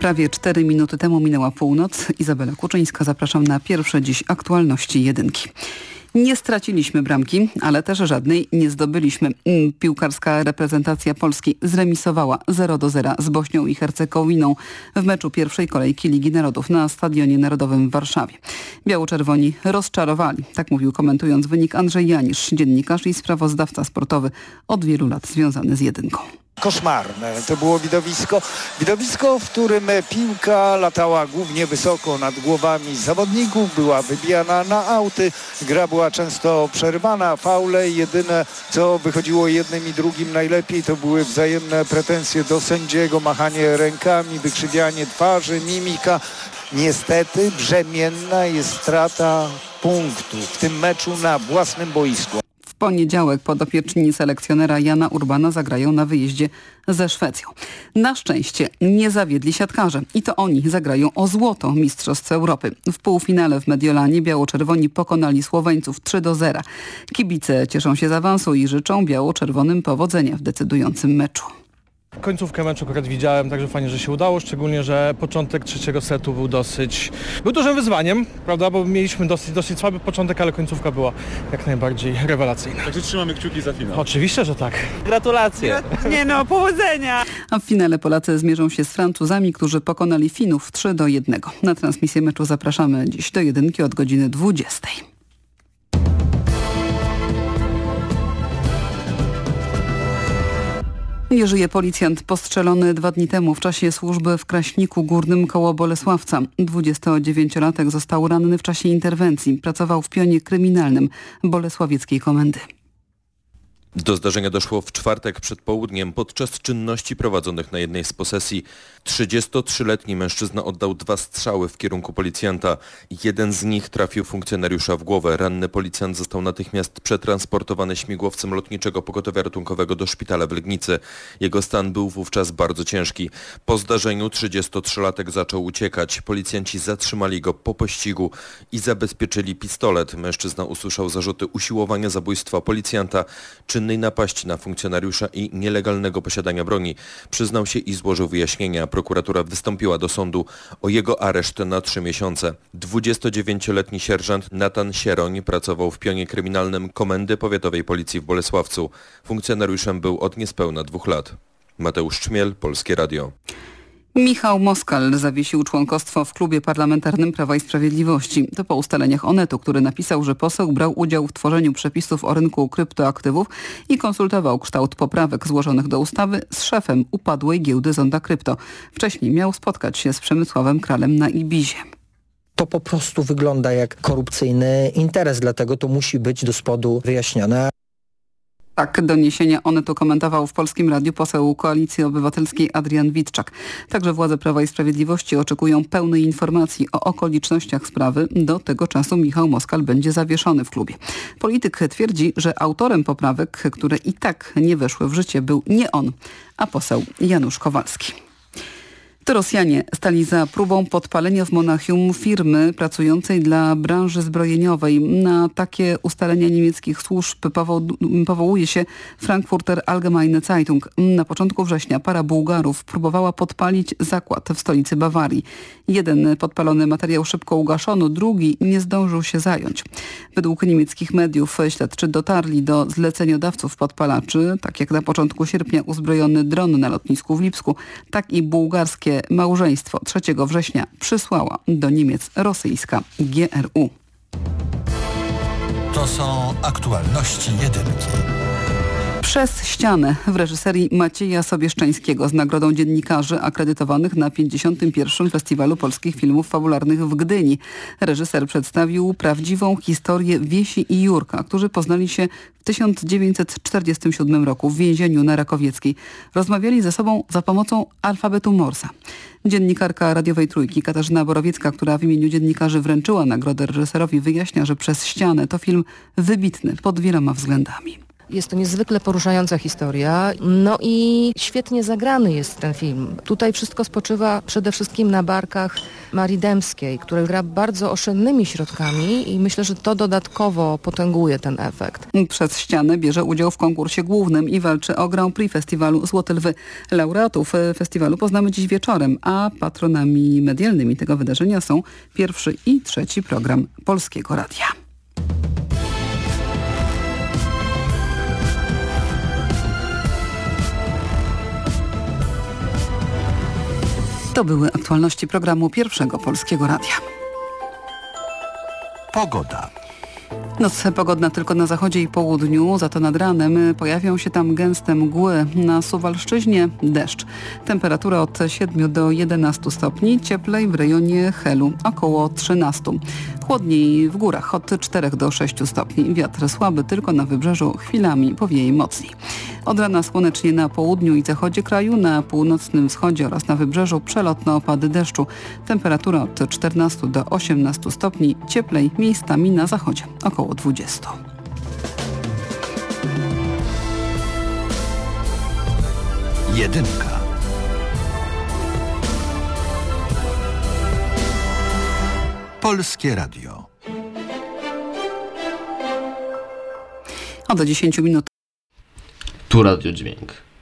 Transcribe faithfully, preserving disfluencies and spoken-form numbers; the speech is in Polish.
Prawie cztery minuty temu minęła północ. Izabela Kuczyńska, zapraszam na pierwsze dziś aktualności jedynki. Nie straciliśmy bramki, ale też żadnej nie zdobyliśmy. Piłkarska reprezentacja Polski zremisowała zero do zera z Bośnią i Hercegowiną w meczu pierwszej kolejki Ligi Narodów na Stadionie Narodowym w Warszawie. Biało-czerwoni rozczarowali, tak mówił komentując wynik Andrzej Janisz, dziennikarz i sprawozdawca sportowy od wielu lat związany z jedynką. Koszmarne to było widowisko. Widowisko, w którym piłka latała głównie wysoko nad głowami zawodników, była wybijana na auty, gra była często przerywana, faule. Jedyne, co wychodziło jednym i drugim najlepiej, to były wzajemne pretensje do sędziego, machanie rękami, wykrzywianie twarzy, mimika. Niestety brzemienna jest strata punktu w tym meczu na własnym boisku. W poniedziałek podopieczni selekcjonera Jana Urbana zagrają na wyjeździe ze Szwecją. Na szczęście nie zawiedli siatkarze i to oni zagrają o złoto Mistrzostw Europy. W półfinale w Mediolanie biało-czerwoni pokonali Słoweńców trzy do zera. Kibice cieszą się z awansu i życzą biało-czerwonym powodzenia w decydującym meczu. Końcówkę meczu akurat widziałem, także fajnie, że się udało, szczególnie, że początek trzeciego setu był dosyć, był dużym wyzwaniem, prawda, bo mieliśmy dosyć, dosyć słaby początek, ale końcówka była jak najbardziej rewelacyjna. Także trzymamy kciuki za finał. Oczywiście, że tak. Gratulacje. Nie no, powodzenia. A w finale Polacy zmierzą się z Francuzami, którzy pokonali Finów trzy do jednego. Na transmisję meczu zapraszamy dziś do jedynki od godziny dwudziestej. Nie żyje policjant postrzelony dwa dni temu w czasie służby w Kraśniku Górnym koło Bolesławca. dwudziestodziewięciolatek został ranny w czasie interwencji. Pracował w pionie kryminalnym Bolesławieckiej Komendy. Do zdarzenia doszło w czwartek przed południem podczas czynności prowadzonych na jednej z posesji. trzydziestotrzyletni mężczyzna oddał dwa strzały w kierunku policjanta. Jeden z nich trafił funkcjonariusza w głowę. Ranny policjant został natychmiast przetransportowany śmigłowcem lotniczego pogotowia ratunkowego do szpitala w Legnicy. Jego stan był wówczas bardzo ciężki. Po zdarzeniu trzydziestotrzylatek zaczął uciekać. Policjanci zatrzymali go po pościgu i zabezpieczyli pistolet. Mężczyzna usłyszał zarzuty usiłowania zabójstwa policjanta, czynnej napaści na funkcjonariusza i nielegalnego posiadania broni. Przyznał się i złożył wyjaśnienia. Prokuratura wystąpiła do sądu o jego areszt na trzy miesiące. dwudziestodziewięcioletni sierżant Natan Sieroń pracował w pionie kryminalnym Komendy Powiatowej Policji w Bolesławcu. Funkcjonariuszem był od niespełna dwóch lat. Mateusz Czmiel, Polskie Radio. Michał Moskal zawiesił członkostwo w klubie parlamentarnym Prawa i Sprawiedliwości. To po ustaleniach Onetu, który napisał, że poseł brał udział w tworzeniu przepisów o rynku kryptoaktywów i konsultował kształt poprawek złożonych do ustawy z szefem upadłej giełdy Zonda Krypto. Wcześniej miał spotkać się z Przemysławem Kralem na Ibizie. To po prostu wygląda jak korupcyjny interes, dlatego to musi być do spodu wyjaśnione. Tak, doniesienia Onetu komentował w Polskim Radiu poseł Koalicji Obywatelskiej Adrian Witczak. Także władze Prawa i Sprawiedliwości oczekują pełnej informacji o okolicznościach sprawy. Do tego czasu Michał Moskal będzie zawieszony w klubie. Polityk twierdzi, że autorem poprawek, które i tak nie weszły w życie, był nie on, a poseł Janusz Kowalski. To Rosjanie stali za próbą podpalenia w Monachium firmy pracującej dla branży zbrojeniowej. Na takie ustalenia niemieckich służb powo- powołuje się Frankfurter Allgemeine Zeitung. Na początku września para Bułgarów próbowała podpalić zakład w stolicy Bawarii. Jeden podpalony materiał szybko ugaszono, drugi nie zdążył się zająć. Według niemieckich mediów śledczy dotarli do zleceniodawców podpalaczy, tak jak na początku sierpnia uzbrojony dron na lotnisku w Lipsku, tak i bułgarskie małżeństwo trzeciego września przysłała do Niemiec rosyjska G R U. To są aktualności jedynki. Przez ścianę w reżyserii Macieja Sobieszczańskiego z nagrodą dziennikarzy akredytowanych na pięćdziesiątym pierwszym Festiwalu Polskich Filmów Fabularnych w Gdyni. Reżyser przedstawił prawdziwą historię Wiesi i Jurka, którzy poznali się w tysiąc dziewięćset czterdziestym siódmym roku w więzieniu na Rakowieckiej. Rozmawiali ze sobą za pomocą alfabetu Morsa. Dziennikarka radiowej Trójki Katarzyna Borowiecka, która w imieniu dziennikarzy wręczyła nagrodę reżyserowi, wyjaśnia, że Przez ścianę to film wybitny pod wieloma względami. Jest to niezwykle poruszająca historia, no i świetnie zagrany jest ten film. Tutaj wszystko spoczywa przede wszystkim na barkach Marii Dębskiej, która gra bardzo oszczędnymi środkami i myślę, że to dodatkowo potęguje ten efekt. Przez ścianę bierze udział w konkursie głównym i walczy o Grand Prix festiwalu Złote Lwy. Laureatów festiwalu poznamy dziś wieczorem, a patronami medialnymi tego wydarzenia są pierwszy i trzeci program Polskiego Radia. To były aktualności programu Pierwszego Polskiego Radia. Pogoda. Noc pogodna tylko na zachodzie i południu, za to nad ranem pojawią się tam gęste mgły. Na Suwalszczyźnie deszcz. Temperatura od siedmiu do jedenastu stopni, cieplej w rejonie Helu około trzynastu. Chłodniej w górach od czterech do sześciu stopni. Wiatr słaby tylko na wybrzeżu, chwilami powieje mocniej. Od rana słonecznie na południu i zachodzie kraju, na północnym wschodzie oraz na wybrzeżu przelotne opady deszczu. Temperatura od czternastu do osiemnastu stopni, cieplej miejscami na zachodzie około dwudziestu. Jedynka. Polskie Radio. O do dziesięciu minut. Tu Radio Dźwięk.